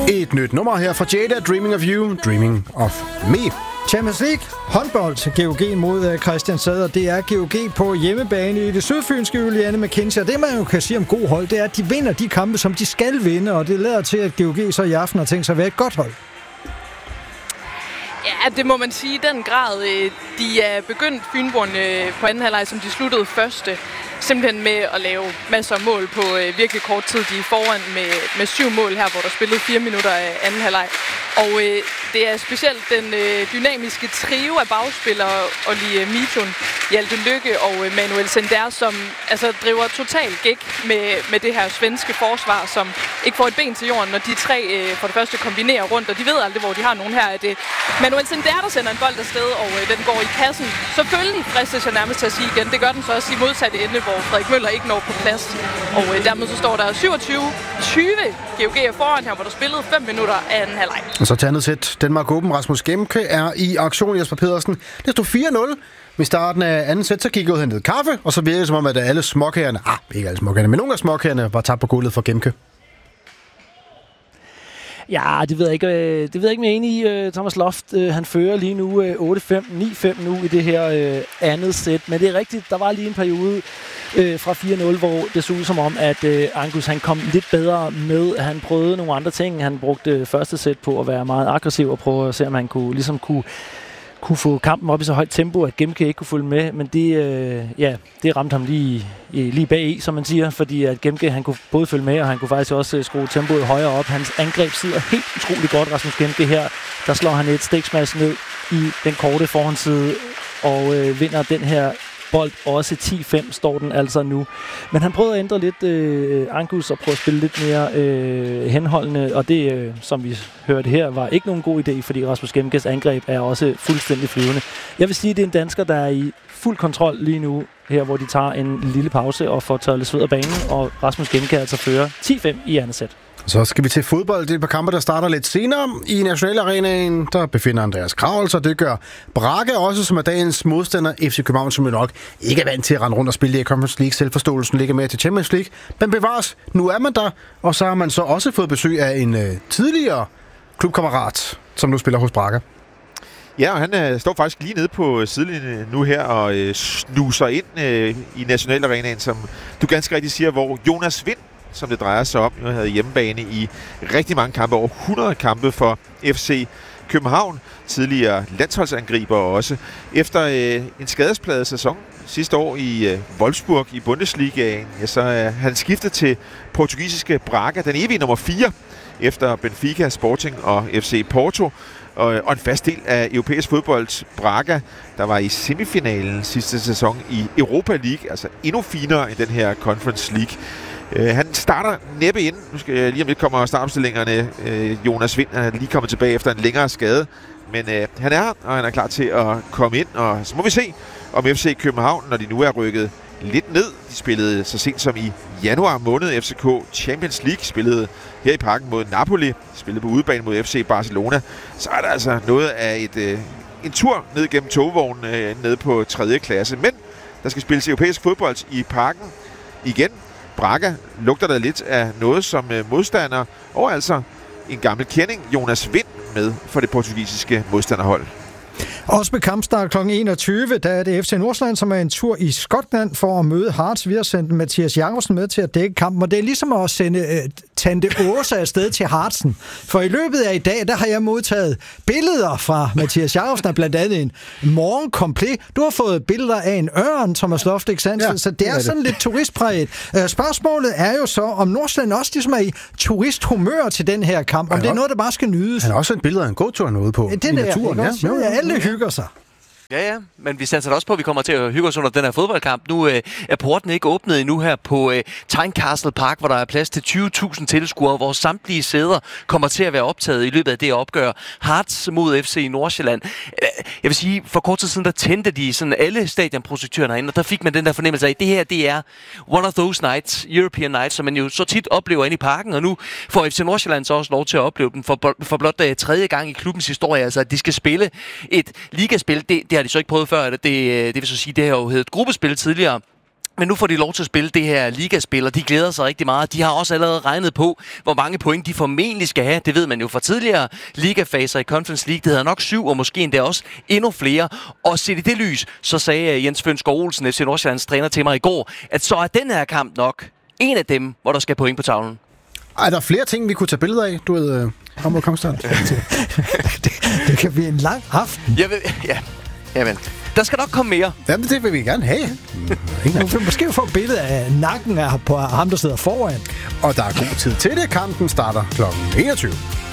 Et nyt nummer her fra Jada, Dreaming of You, Dreaming of Me. Champions League, håndbold, GOG mod Kristianstad, og det er GOG på hjemmebane i det sydfynske Juliane McKinsey. Og det, man jo kan sige om god hold, det er, at de vinder de kampe, som de skal vinde, og det lader til, at GOG så i aften har tænkt sig at være et godt hold. Ja, det må man sige i den grad. De er begyndt Fynboerne på anden halvleg, som de sluttede første. Simpelthen med at lave masser af mål på virkelig kort tid. De er foran med 7 mål her, hvor der spillede 4 minutter af anden halvleg. Og det er specielt den dynamiske trio af bagspillere, Olli Mitun, Hjalte Lykke og Manuel Sender, som altså driver totalt gæk med det her svenske forsvar, som ikke får et ben til jorden, når de tre for det første kombinerer rundt, og de ved aldrig, hvor de har nogen her. Er det Manuel Sender, der sender en bold afsted, og den går i kassen. Selvfølgelig fristes jeg nærmest til at sige igen. Det gør den så også i modsatte ende, hvor Frederik Møller ikke når på plads. Og dermed så står der 27-20 GOG foran her, hvor der spillede 5 minutter af anden halvleg. Og så til andet sæt. Danmark Åben, Rasmus Gemke er i aktion. Jesper Pedersen. Det stod 4-0. Ved starten af anden sæt, så gik jeg ud og hentede kaffe, og så virkede det som om, at alle småkagerne, ikke alle småkagerne, men nogle af småkagerne var tabt på gulvet for Gemke. Ja, det ved jeg ikke, om jeg er enig i. Thomas Loft, han fører lige nu 8-5, 9-5 nu i det her andet sæt. Men det er rigtigt, der var lige en periode fra 4-0, hvor det så ud som om, at Angus han kom lidt bedre med. Han prøvede nogle andre ting. Han brugte første sæt på at være meget aggressiv og prøve at se, om han kunne få kampen op i så højt tempo, at Gemke ikke kunne følge med, men det ramte ham lige bag i, som man siger, fordi at Gemke, han kunne både følge med, og han kunne faktisk også skrue tempoet højere op. Hans angreb sidder helt utroligt godt, Rasmus Gemke her. Der slår han et stiksmads ned i den korte forhåndsside, og vinder den her bold. Også 10-5 står den altså nu. Men han prøvede at ændre lidt Angus og prøve at spille lidt mere henholdende, og det, som vi hørte her, var ikke nogen god idé, fordi Rasmus Gemkes angreb er også fuldstændig flyvende. Jeg vil sige, at det er en dansker, der er i fuld kontrol lige nu, her hvor de tager en lille pause og får tørret lidt sved af banen, og Rasmus Gemke altså fører 10-5 i andet sæt. Så skal vi til fodbold. Det er et par kampe, der starter lidt senere. I Nationalarenaen, der befinder Andreas Kraul, så det gør Braga også, som er dagens modstander, FC København, som jo nok ikke er vant til at rende rundt og spille i Conference League. Selvforståelsen ligger med til Champions League. Men bevares, nu er man der, og så har man så også fået besøg af en tidligere klubkammerat, som nu spiller hos Braga. Ja, og han står faktisk lige nede på sidelinjen nu her og snuser ind i Nationalarenaen, som du ganske rigtigt siger, hvor Jonas Vind, som det drejer sig om, havde hjemmebane i rigtig mange kampe, over 100 kampe for FC København, tidligere landsholdsangriber også. Efter en skadespladet sæson sidste år i Wolfsburg i Bundesligaen, ja, så er han skiftet til portugisiske Braga, den evige nummer 4, efter Benfica, Sporting og FC Porto, og en fast del af europæisk fodbold. Braga, der var i semifinalen sidste sæson i Europa League, altså endnu finere end den her Conference League. Han starter næppe ind. Nu skal jeg lige om lidt kommer startopstillingerne. Jonas Vind er lige kommet tilbage efter en længere skade. Men han er her, og han er klar til at komme ind. Og så må vi se, om FC København, når de nu er rykket lidt ned. De spillede så sent som i januar måned FCK Champions League. Spillede her i parken mod Napoli. Spillede på udebane mod FC Barcelona. Så er der altså noget af en tur ned gennem togvognen ned på 3. klasse. Men der skal spilles europæisk fodbold i parken igen. Braga lugter der lidt af noget som modstander, og altså en gammel kending, Jonas Vind, med for det portugisiske modstanderhold. Også med kampstart kl. 21, der er det FC Nordsjælland, som er en tur i Skotland for at møde Hearts. Vi har sendt Mathias Jacobsen med til at dække kampen, og det er ligesom at sende Tante Åsa afsted til Hartsen. For i løbet af i dag, der har jeg modtaget billeder fra Mathias Jacobsen, blandt andet en morgenkomplet. Du har fået billeder af en ørn, Thomas Loft, ikke sandt? Ja, så det er sådan lidt turistpræget. Spørgsmålet er jo så, om Nordsjælland også ligesom er i turisthumør til den her kamp, om det er noget, der bare skal nydes. Han har også et billede af en gåtur noget på i naturen. Ja, alle hygger sig. Ja, men vi satser også på, at vi kommer til at hygge os under den her fodboldkamp. Nu er porten ikke åbnet endnu her på Tynecastle Park, hvor der er plads til 20.000 tilskuere, hvor samtlige sæder kommer til at være optaget i løbet af det opgør. Hearts mod FC Nordsjælland. Jeg vil sige, for kort tid siden, der tændte de sådan alle stadionprojektørerne herinde, og der fik man den der fornemmelse af, at det her, det er one of those nights, European nights, som man jo så tit oplever inde i parken, og nu får FC Nordsjælland så også lov til at opleve den for blot tredje gang i klubbens historie, altså at de skal spille et ligaspil. Det har de så ikke prøvet før. Det vil så sige, det har jo heddet gruppespil tidligere. men nu får de lov til at spille det her ligaspil, og de glæder sig rigtig meget. De har også allerede regnet på, hvor mange point de formentlig skal have. Det ved man jo fra tidligere ligafaser i Conference League. Det hedder nok 7, og måske endda også endnu flere. Og set i det lys, så sagde Jens Fønsgaard Olsen, FC Nordsjællands træner, til mig i går, at så er den her kamp nok en af dem, hvor der skal point på tavlen. Er der flere ting, vi kunne tage billeder af, du ved, ham mod Kongstad? Det kan blive en lang aften. Jamen, der skal nok komme mere. Jamen, det vil vi gerne have. Nu vil måske få et billede af nakken af på ham, der sidder foran. Og der er god tid til det. Kampen starter kl. 21.